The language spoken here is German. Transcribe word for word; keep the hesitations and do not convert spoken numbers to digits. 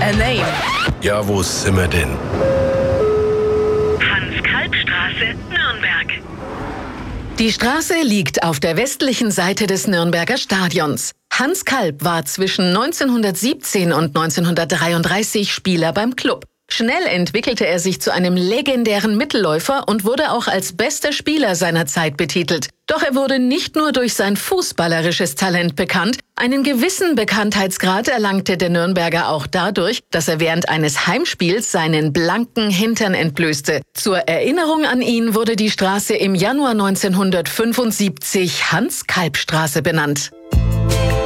a name. Ja, wo sind wir denn? Hans-Kalb-Straße, Nürnberg. Die Straße liegt auf der westlichen Seite des Nürnberger Stadions. Hans Kalb war zwischen neunzehnhundertsiebzehn und neunzehnhundertdreiunddreißig Spieler beim Klub. Schnell entwickelte er sich zu einem legendären Mittelläufer und wurde auch als bester Spieler seiner Zeit betitelt. Doch er wurde nicht nur durch sein fußballerisches Talent bekannt, einen gewissen Bekanntheitsgrad erlangte der Nürnberger auch dadurch, dass er während eines Heimspiels seinen blanken Hintern entblößte. Zur Erinnerung an ihn wurde die Straße im Januar neunzehnhundertfünfundsiebzig Hans-Kalb-Straße benannt.